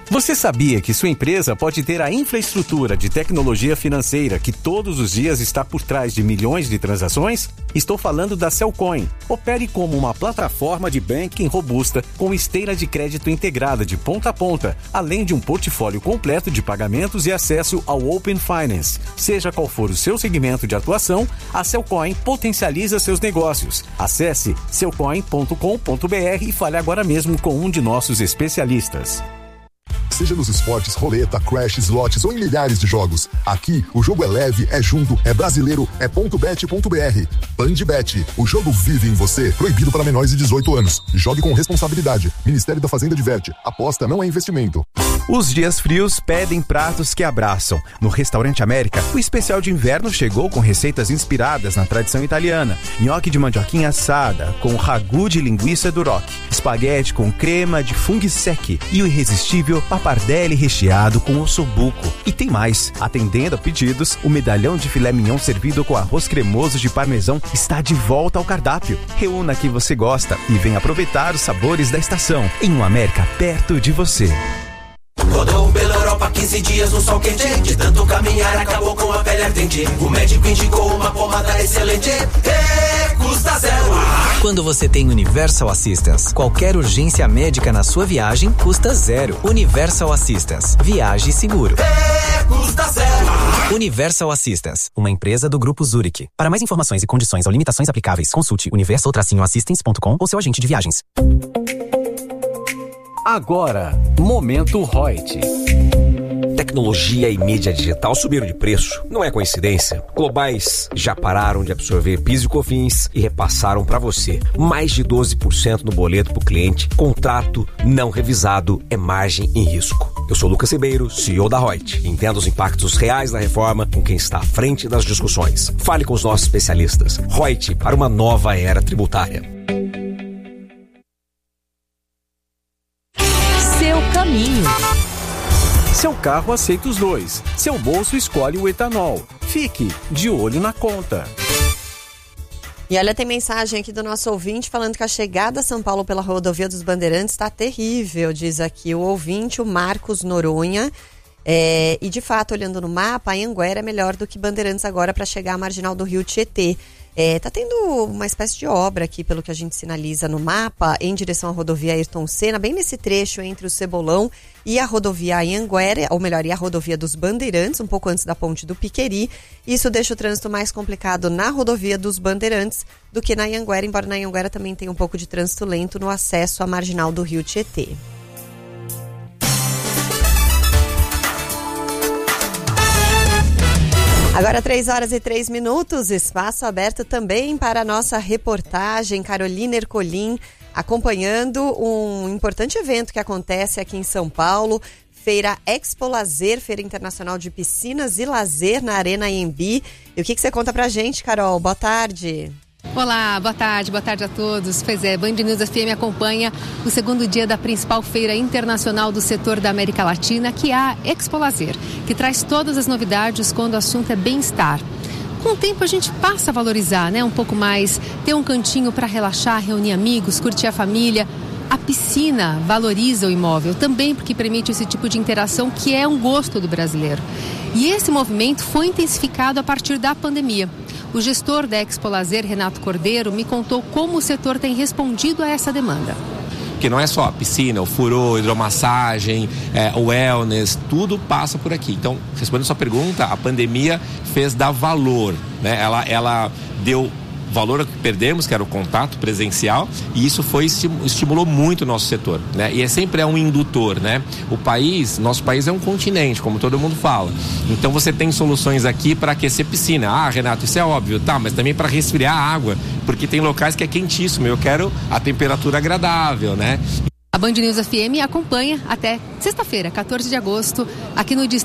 Você sabia que sua empresa pode ter a infraestrutura de tecnologia financeira que todos os dias está por trás de milhões de transações? Estou falando da Cellcoin. Opere como uma plataforma de banking robusta com esteira de crédito integrada de ponta a ponta, além de um portfólio completo de pagamentos e acesso ao Open Finance. Seja qual for o seu segmento de atuação, a Cellcoin potencializa seus negócios. Acesse cellcoin.com.br e fale agora mesmo com um de nossos especialistas. Seja nos esportes, roleta, crash, slots ou em milhares de jogos. Aqui, o jogo é leve, é junto, é brasileiro, é .bet.br. Bandbet, o jogo vive em você. Proibido para menores de 18 anos. Jogue com responsabilidade. Ministério da Fazenda diverte. Aposta não é investimento. Os dias frios pedem pratos que abraçam. No Restaurante América, o especial de inverno chegou com receitas inspiradas na tradição italiana. Nhoque de mandioquinha assada, com ragu de linguiça duroc. Espaguete com crema de funghi secchi. E o irresistível pappardelle recheado com ossobuco. E tem mais. Atendendo a pedidos, o medalhão de filé mignon servido com arroz cremoso de parmesão está de volta ao cardápio. Reúna quem você gosta e venha aproveitar os sabores da estação. Em uma América perto de você. Rodou pela Europa 15 dias no sol quente. De tanto caminhar acabou com a pele ardente. O médico indicou uma pomada excelente. Custa zero. Quando você tem Universal Assistance, qualquer urgência médica na sua viagem custa zero. Universal Assistance. Viaje seguro. Custa zero. Universal Assistance, uma empresa do Grupo Zurich. Para mais informações e condições ou limitações aplicáveis, consulte universal-assistance.com ou seu agente de viagens. Agora, Momento Reut. Tecnologia e mídia digital subiram de preço. Não é coincidência. Globais já pararam de absorver PIS e COFINS e repassaram para você. Mais de 12% no boleto pro cliente. Contrato não revisado é margem em risco. Eu sou Lucas Ribeiro, CEO da Reut. Entenda os impactos reais da reforma com quem está à frente das discussões. Fale com os nossos especialistas. Reut para uma nova era tributária. Seu caminho. Seu carro aceita os dois. Seu bolso escolhe o etanol. Fique de olho na conta. E olha, tem mensagem aqui do nosso ouvinte falando que a chegada a São Paulo pela rodovia dos Bandeirantes está terrível, diz aqui o ouvinte, o Marcos Noronha. E de fato, olhando no mapa, a Anhanguera é melhor do que Bandeirantes agora para chegar à marginal do Rio Tietê. Tá tendo uma espécie de obra aqui, pelo que a gente sinaliza no mapa, em direção à rodovia Ayrton Senna, bem nesse trecho entre o Cebolão e a rodovia Anhanguera, ou melhor, e a rodovia dos Bandeirantes, um pouco antes da ponte do Piqueri. Isso deixa o trânsito mais complicado na rodovia dos Bandeirantes do que na Anhanguera, embora na Anhanguera também tenha um pouco de trânsito lento no acesso à marginal do Rio Tietê. Agora 3h03, espaço aberto também para a nossa reportagem Carolina Ercolim, acompanhando um importante evento que acontece aqui em São Paulo, Feira Expo Lazer, Feira Internacional de Piscinas e Lazer na Arena AMB. E o que você conta pra gente, Carol? Boa tarde. Olá, boa tarde a todos. Pois é, Band News FM acompanha o segundo dia da principal feira internacional do setor da América Latina, que é a Expo Lazer, que traz todas as novidades quando o assunto é bem-estar. Com o tempo a gente passa a valorizar, um pouco mais, ter um cantinho para relaxar, reunir amigos, curtir a família. A piscina valoriza o imóvel também porque permite esse tipo de interação que é um gosto do brasileiro. E esse movimento foi intensificado a partir da pandemia. O gestor da Expo Lazer, Renato Cordeiro, me contou como o setor tem respondido a essa demanda. Porque não é só a piscina, o furô, hidromassagem, o wellness, tudo passa por aqui. Então, respondendo a sua pergunta, a pandemia fez dar valor, né? Ela deu valor ao que perdemos, que era o contato presencial, e isso estimulou muito o nosso setor, né? E sempre é um indutor, né? Nosso país é um continente, como todo mundo fala. Então você tem soluções aqui para aquecer piscina. Ah, Renato, isso é óbvio, tá, mas também para resfriar a água, porque tem locais que é quentíssimo, eu quero a temperatura agradável, né? A Band News FM acompanha até sexta-feira, 14 de agosto, aqui no Distrito